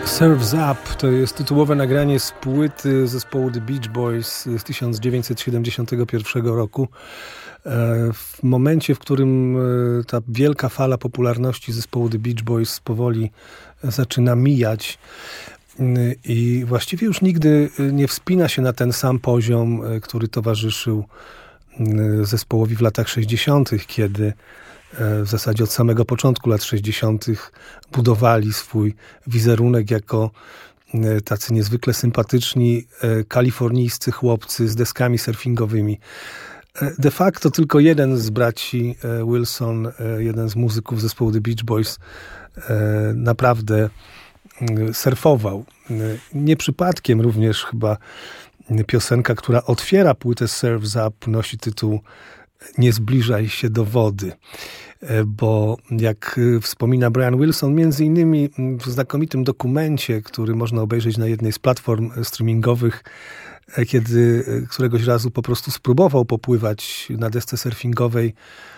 Surf's Up to jest tytułowe nagranie z płyty zespołu The Beach Boys z 1971 roku. W momencie, w którym ta wielka fala popularności zespołu The Beach Boys powoli zaczyna mijać i właściwie już nigdy nie wspina się na ten sam poziom, który towarzyszył zespołowi w latach 60., kiedy w zasadzie od samego początku lat 60. budowali swój wizerunek jako tacy niezwykle sympatyczni kalifornijscy chłopcy z deskami surfingowymi. De facto tylko jeden z braci Wilson, jeden z muzyków zespołu The Beach Boys, naprawdę surfował. Nie przypadkiem również chyba piosenka, która otwiera płytę Surf's Up, nosi tytuł Nie zbliżaj się do wody, bo jak wspomina Brian Wilson, między innymi w znakomitym dokumencie, który można obejrzeć na jednej z platform streamingowych, kiedy któregoś razu po prostu spróbował popływać na desce surfingowej,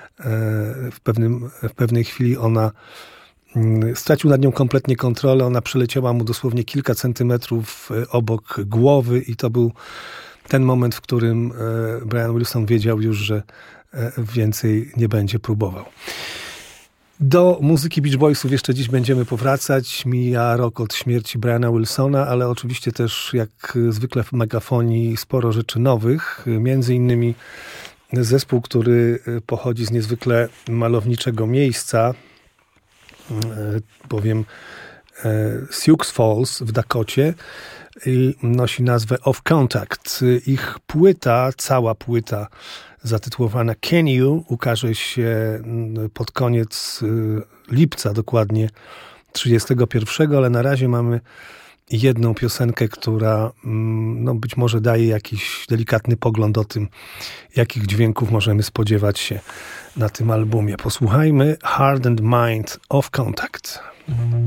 w pewnej chwili stracił nad nią kompletnie kontrolę, ona przeleciała mu dosłownie kilka centymetrów obok głowy i to był ten moment, w którym Brian Wilson wiedział już, że więcej nie będzie próbował. Do muzyki Beach Boysów jeszcze dziś będziemy powracać. Mija rok od śmierci Briana Wilsona, ale oczywiście też jak zwykle w Megafonii sporo rzeczy nowych. Między innymi zespół, który pochodzi z niezwykle malowniczego miejsca, bowiem Sioux Falls w Dakocie, i nosi nazwę Off Contact. Ich płyta, cała płyta zatytułowana Can You ukaże się pod koniec lipca, dokładnie 31, ale na razie mamy jedną piosenkę, która być może daje jakiś delikatny pogląd o tym, jakich dźwięków możemy spodziewać się na tym albumie. Posłuchajmy Heart and Mind Off Contact.